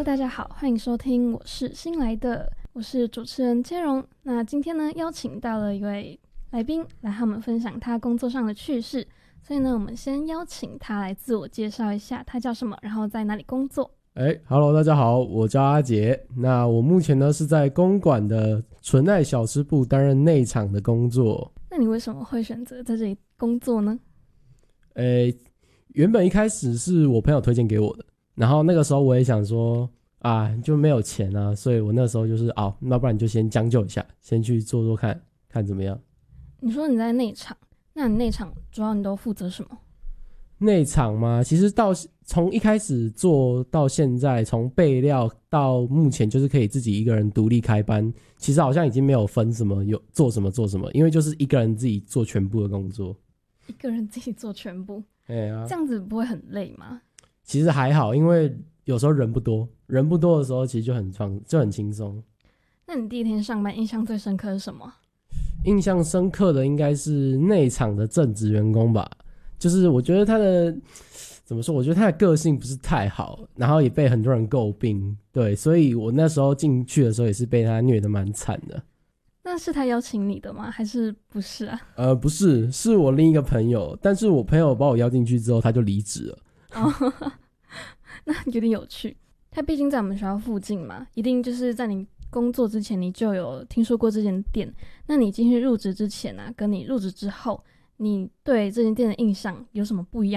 大家好，欢迎收听我是新来的，我是主持人千荣。那今天呢，邀请到了一位来宾来和我们分享他工作上的趣事，所以呢，我们先邀请他来自我介绍一下，他叫什么，然后在哪里工作。 Hello， 大家好，我叫阿杰。那我目前呢是在公馆的纯爱小吃部担任内场的工作。 那你为什么会选择在这里工作呢？ 原本一开始是我朋友推荐给我的，然后那个时候我也想说就没有钱啊，所以我那时候就是那不然你就先将就一下，先去做做看看怎么样。 你说你在内场，那你内场主要你都负责什么？ 内场吗？其实从一开始做到现在，从备料到目前就是可以自己一个人独立开班，其实好像已经没有分什么有做什么，因为就是一个人自己做全部的工作。 一个人自己做全部？这样子不会很累吗？ 其实还好，因为有时候人不多的时候，其实就很轻松。 那你第一天上班印象最深刻是什么？ 印象深刻的应该是内场的正职员工吧。就是我觉得他的怎么说？我觉得他的个性不是太好，然后也被很多人诟病，对，所以我那时候进去的时候也是被他虐得蛮惨的。 那是他邀请你的吗？还是不是啊？ 不是，是我另一个朋友，但是我朋友把我邀进去之后，他就离职了。 那有点有趣。他毕竟在我们学校附近嘛，一定就是在你工作之前你就有听说过这间店。那你进去入职之前啊，跟你入职之后，你对这间店的印象有什么不一样